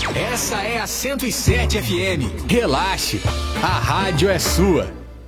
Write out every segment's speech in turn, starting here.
Essa é a 107 FM. Relaxe, a rádio é sua.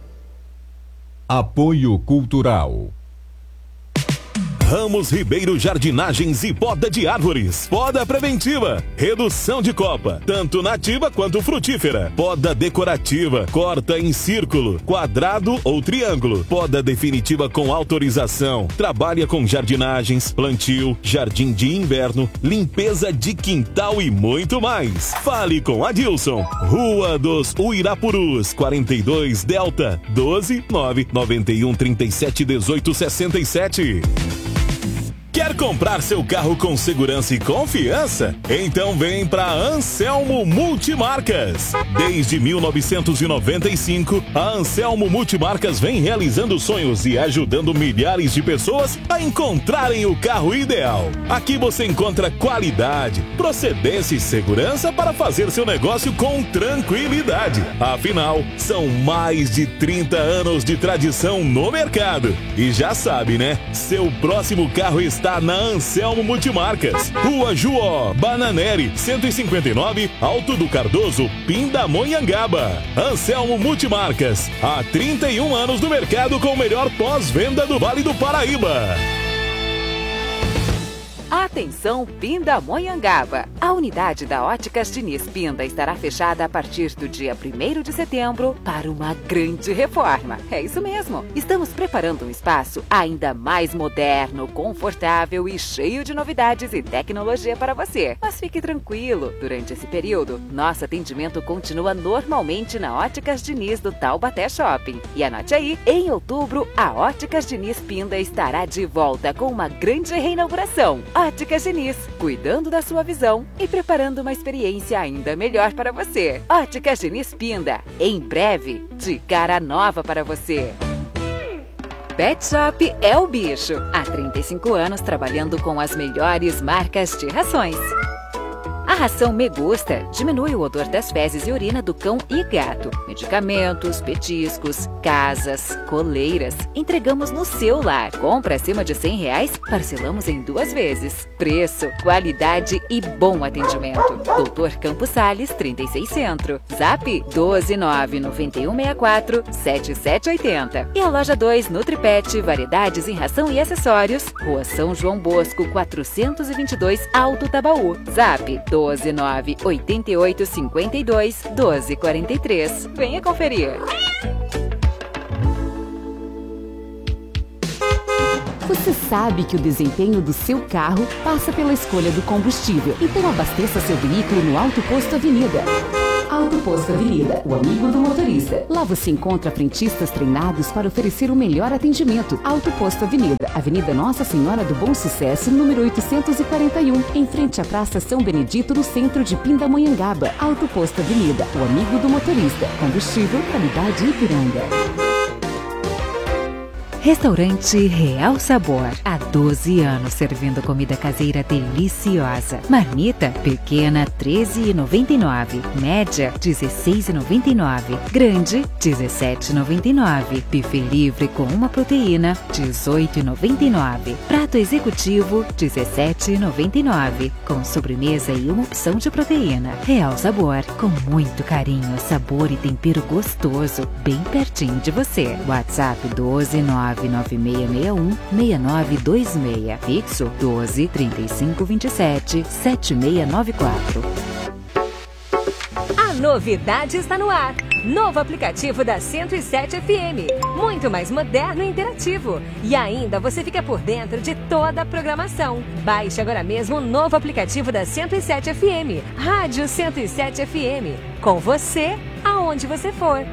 Apoio Cultural. Ramos Ribeiro Jardinagens e Poda de Árvores. Poda preventiva, redução de copa, tanto nativa quanto frutífera. Poda decorativa, corta em círculo, quadrado ou triângulo. Poda definitiva com autorização. Trabalha com jardinagens, plantio, jardim de inverno, limpeza de quintal e muito mais. Fale com Adilson. Rua dos Uirapurus, 42 Delta, 12 991 37 18 67. Quer comprar seu carro com segurança e confiança? Então vem para Anselmo Multimarcas. Desde 1995, a Anselmo Multimarcas vem realizando sonhos e ajudando milhares de pessoas a encontrarem o carro ideal. Aqui você encontra qualidade, procedência e segurança para fazer seu negócio com tranquilidade. Afinal, são mais de 30 anos de tradição no mercado. E já sabe, né? Seu próximo carro está na Anselmo Multimarcas, Rua Juó, Bananeri, 159, Alto do Cardoso, Pindamonhangaba. Anselmo Multimarcas, há 31 anos no mercado com o melhor pós-venda do Vale do Paraíba. Atenção, Pindamonhangaba! A unidade da Óticas Diniz Pinda estará fechada a partir do dia 1º de setembro para uma grande reforma. É isso mesmo! Estamos preparando um espaço ainda mais moderno, confortável e cheio de novidades e tecnologia para você. Mas fique tranquilo, durante esse período, nosso atendimento continua normalmente na Óticas Diniz do Taubaté Shopping. E anote aí, em outubro, a Óticas Diniz Pinda estará de volta com uma grande reinauguração. Óticas Diniz, cuidando da sua visão e preparando uma experiência ainda melhor para você. Óticas Diniz Pinda, em breve, de cara nova para você. Pet Shop é o bicho. Há 35 anos trabalhando com as melhores marcas de rações. A ração Me Gusta diminui o odor das fezes e urina do cão e gato. Medicamentos, petiscos, casas, coleiras. Entregamos no seu lar. Compra acima de R$100, parcelamos em 2 vezes. Preço, qualidade e bom atendimento. Doutor Campos Sales, 36 Centro. Zap 12991647780. E a loja 2 Nutripet, variedades em ração e acessórios. Rua São João Bosco, 422, Alto Tabaú. Zap 12988521243. Venha conferir. Você sabe que o desempenho do seu carro passa pela escolha do combustível. Então abasteça seu veículo no Auto Posto Avenida. Auto Posto Avenida, o amigo do motorista. Lá você encontra frentistas treinados para oferecer o melhor atendimento. Auto Posto Avenida, Avenida Nossa Senhora do Bom Sucesso, número 841, em frente à Praça São Benedito, no centro de Pindamonhangaba. Auto Posto Avenida, o amigo do motorista. Combustível, qualidade Ipiranga. Restaurante Real Sabor. Há 12 anos servindo comida caseira deliciosa. Marmita pequena, R$13,99. Média, R$16,99. Grande, R$17,99. Buffet livre com uma proteína, R$18,99. Prato executivo, R$17,99. Com sobremesa e uma opção de proteína. Real Sabor, com muito carinho, sabor e tempero gostoso, bem pertinho de você. WhatsApp 12996616926. Fixo 12 35 27 7694. A novidade está no ar. Novo aplicativo da 107 FM. Muito mais moderno e interativo. E ainda você fica por dentro de toda a programação. Baixe agora mesmo o novo aplicativo da 107 FM. Rádio 107 FM. Com você, aonde você for.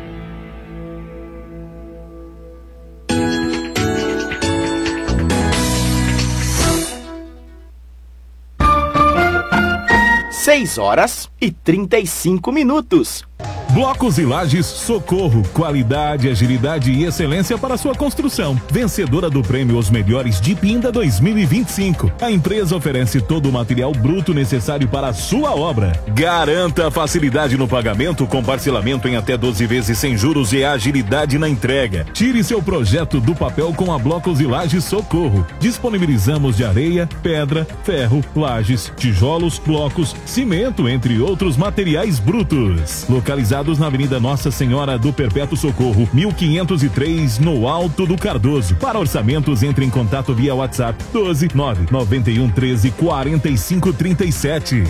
6 horas e 35 minutos. Blocos e Lajes Socorro, qualidade, agilidade e excelência para sua construção. Vencedora do prêmio Os Melhores de Pinda 2025. A empresa oferece todo o material bruto necessário para a sua obra. Garanta a facilidade no pagamento com parcelamento em até 12 vezes sem juros e agilidade na entrega. Tire seu projeto do papel com a Blocos e Lajes Socorro. Disponibilizamos de areia, pedra, ferro, lajes, tijolos, blocos, cimento, entre outros materiais brutos. Localizados na Avenida Nossa Senhora do Perpétuo Socorro, 1503, no Alto do Cardoso. Para orçamentos, entre em contato via WhatsApp 12 991 13 45 37.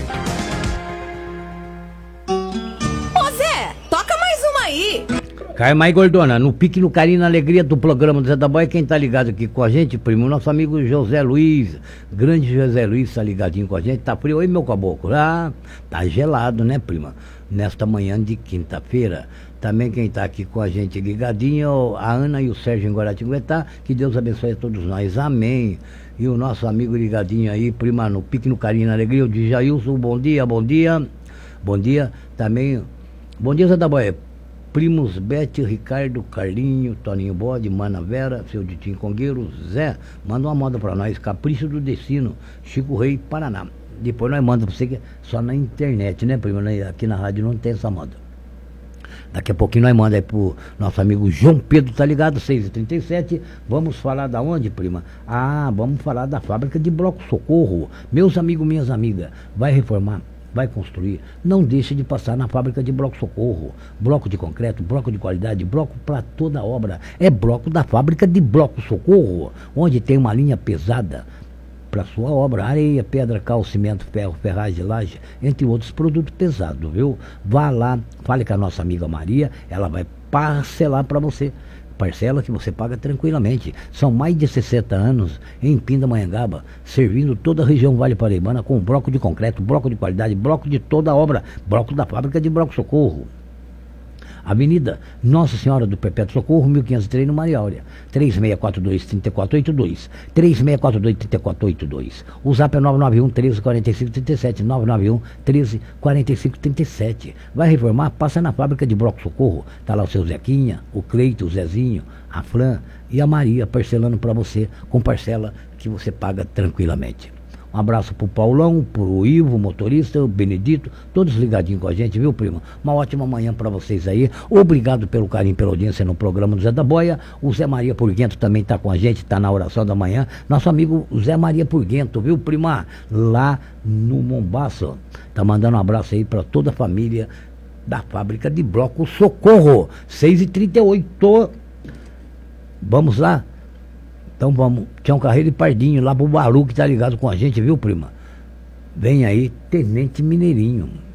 Ô Zé, toca mais uma aí. Cai mais gordona, no pique, no carinho, na alegria do programa do Zé da Boia. Quem tá ligado aqui com a gente, primo, nosso amigo José Luiz, grande José Luiz, tá ligadinho com a gente. Tá frio aí, meu caboclo? Ah, tá gelado, né, prima? Nesta manhã de quinta-feira. Também quem tá aqui com a gente ligadinho, a Ana e o Sérgio em Guaratinguetá. Que Deus abençoe a todos nós, amém. E o nosso amigo ligadinho aí, prima, no pique, no carinho, na alegria, o Djailson, bom dia, bom dia. Bom dia também, bom dia, Zé da Boia. Primos Bete, Ricardo, Carlinho, Toninho Bode, Mana Vera, seu Ditinho Congueiro, Zé, manda uma moda pra nós, Capricho do Destino, Chico Rei, Paraná. Depois nós mandamos pra você, que é só na internet, né, primo? Aqui na rádio não tem essa moda. Daqui a pouquinho nós mandamos aí pro nosso amigo João Pedro, tá ligado? 6h37. Vamos falar da onde, prima? Ah, vamos falar da fábrica de Bloco Socorro. Meus amigos, minhas amigas, vai reformar, vai construir, não deixe de passar na fábrica de Bloco Socorro. Bloco de concreto, bloco de qualidade, bloco para toda obra. É bloco da fábrica de Bloco Socorro, onde tem uma linha pesada para sua obra, areia, pedra, cal, cimento, ferro, ferragem, laje, entre outros produtos pesados, viu? Vá lá, fale com a nossa amiga Maria, ela vai parcelar para você. Parcela que você paga tranquilamente. São mais de 60 anos em Pindamonhangaba, servindo toda a região Vale Paraibana com bloco de concreto, bloco de qualidade, bloco de toda a obra, bloco da fábrica de Bloco Socorro. Avenida Nossa Senhora do Perpétuo Socorro, 1503, no Maria Áurea. 3642-3482. 3642-3482. O zap é 991-1345-37. 991-1345-37. Vai reformar? Passa na fábrica de Bloco Socorro. Tá lá o seu Zequinha, o Cleito, o Zezinho, a Fran e a Maria parcelando para você com parcela que você paga tranquilamente. Um abraço pro Paulão, pro Ivo, motorista, o Benedito, todos ligadinhos com a gente, viu, primo? Uma ótima manhã pra vocês aí. Obrigado pelo carinho, pela audiência no programa do Zé da Boia. O Zé Maria Purguento também tá com a gente, tá na oração da manhã. Nosso amigo Zé Maria Purguento, viu, prima? Lá no Mombaço. Tá mandando um abraço aí pra toda a família da fábrica de Bloco Socorro. 6h38. Vamos lá? Então vamos, Tião Carreiro e Pardinho, lá pro Baru, que tá ligado com a gente, viu, prima? Vem aí, Tenente Mineirinho.